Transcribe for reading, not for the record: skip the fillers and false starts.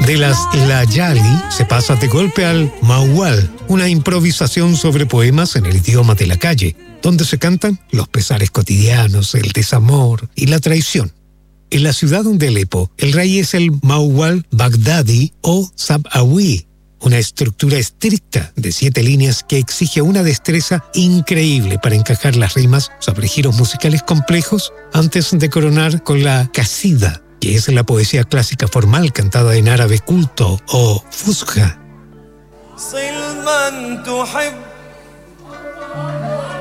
De las Layali se pasa de golpe al Mawwal, una improvisación sobre poemas en el idioma de la calle, donde se cantan los pesares cotidianos, el desamor y la traición. En la ciudad de Alepo, el rey es el Mawwal Baghdadi o Sab'awi, una estructura estricta de 7 líneas que exige una destreza increíble para encajar las rimas sobre giros musicales complejos antes de coronar con la qasida, que es la poesía clásica formal cantada en árabe culto o fusha.